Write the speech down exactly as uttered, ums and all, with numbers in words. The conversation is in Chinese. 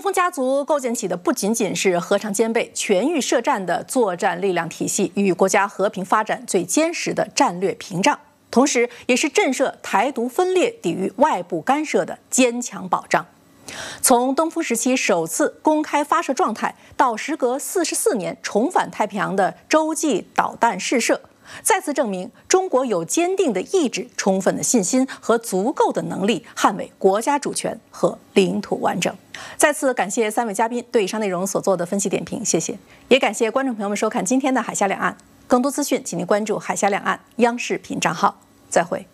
峰家族构建起的不仅仅是核常兼备、全域设战的作战力量体系与国家和平发展最坚实的战略屏障，同时也是震慑台独分裂、抵御外部干涉的坚强保障。从东风时期首次公开发射状态，到时隔四十四年重返太平洋的洲际导弹试射，再次证明中国有坚定的意志、充分的信心和足够的能力捍卫国家主权和领土完整。再次感谢三位嘉宾对以上内容所做的分析点评，谢谢。也感谢观众朋友们收看今天的海峡两岸。更多资讯，请您关注海峡两岸央视频账号。再会。